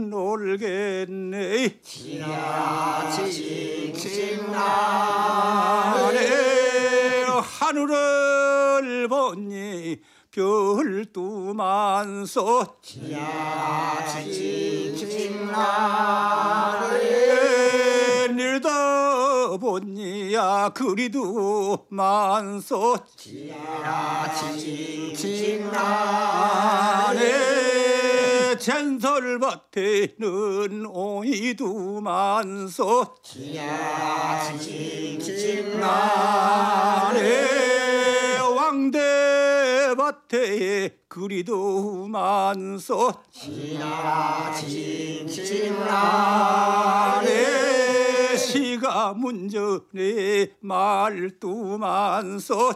놀겠네. 지야지직직나래 하늘을 보니 별두만소. 지야지직직나래 내려다 보니야 그리도 만소. 지야지직직나래 전설밭에는 오이도 만소. 지야지직직나래 왕대밭에 그리도 만소. 지야지직직나래 시가 문전에 말도 만소.